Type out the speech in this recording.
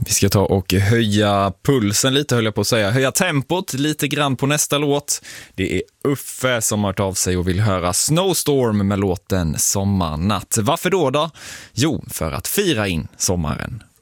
Vi ska ta och höja pulsen lite, höll jag på att säga. Höja tempot lite grann på nästa låt. Det är Uffe som har hört av sig och vill höra Snowstorm med låten Sommarnatt. Varför då? Jo, för att fira in sommaren.